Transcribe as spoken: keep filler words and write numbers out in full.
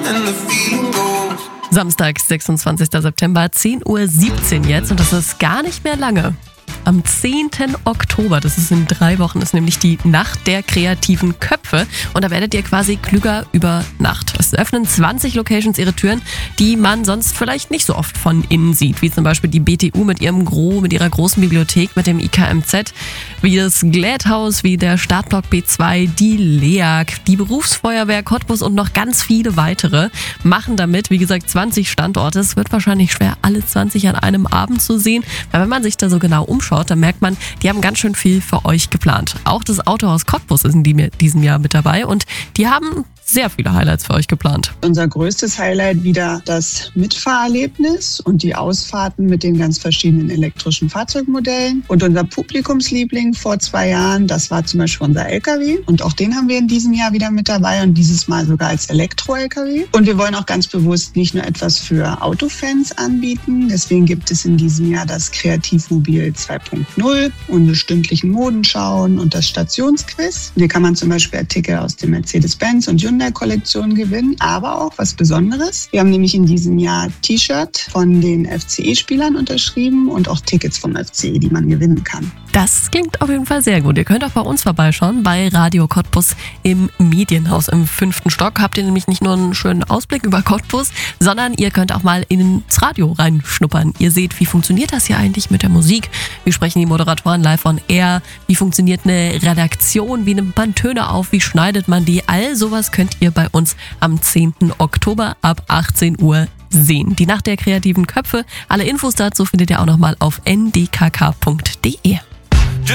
Samstag, sechsundzwanzigster September, zehn Uhr siebzehn jetzt und das ist gar nicht mehr lange. Am zehnten Oktober, das ist in drei Wochen, ist nämlich die Nacht der kreativen Köpfe und da werdet ihr quasi klüger über Nacht. Es öffnen zwanzig Locations ihre Türen, die man sonst vielleicht nicht so oft von innen sieht, wie zum Beispiel die B T U mit ihrem Gro, mit ihrer großen Bibliothek, mit dem I K M Z, wie das Glädhaus, wie der Startblock B zwei, die L E A G, die Berufsfeuerwehr Cottbus und noch ganz viele weitere machen damit, wie gesagt, zwanzig Standorte. Es wird wahrscheinlich schwer, alle zwanzig an einem Abend zu sehen, weil wenn man sich da so genau umschaut, da merkt man, die haben ganz schön viel für euch geplant. Auch das Autohaus Cottbus ist in diesem Jahr mit dabei und die haben sehr viele Highlights für euch geplant. Unser größtes Highlight wieder das Mitfahrerlebnis und die Ausfahrten mit den ganz verschiedenen elektrischen Fahrzeugmodellen. Und unser Publikumsliebling vor zwei Jahren, das war zum Beispiel unser L K W. Und auch den haben wir in diesem Jahr wieder mit dabei und dieses Mal sogar als Elektro-L K W. Und wir wollen auch ganz bewusst nicht nur etwas für Autofans anbieten. Deswegen gibt es in diesem Jahr das Kreativmobil zwei Punkt null und die stündlichen Modenschauen und das Stationsquiz. Hier kann man zum Beispiel Artikel aus dem Mercedes-Benz und Hyundai Kollektion gewinnen, aber auch was Besonderes. Wir haben nämlich in diesem Jahr T-Shirt von den F C E-Spielern unterschrieben und auch Tickets vom F C E, die man gewinnen kann. Das klingt auf jeden Fall sehr gut. Ihr könnt auch bei uns vorbeischauen, bei Radio Cottbus im Medienhaus im fünften Stock. Habt ihr nämlich nicht nur einen schönen Ausblick über Cottbus, sondern ihr könnt auch mal ins Radio reinschnuppern. Ihr seht, wie funktioniert das hier eigentlich mit der Musik? Wie sprechen die Moderatoren live on air? Wie funktioniert eine Redaktion? Wie nimmt man Töne auf? Wie schneidet man die? All sowas könnt ihr bei uns am zehnten Oktober ab achtzehn Uhr sehen. Die Nacht der kreativen Köpfe. Alle Infos dazu findet ihr auch nochmal auf n d k k punkt d e.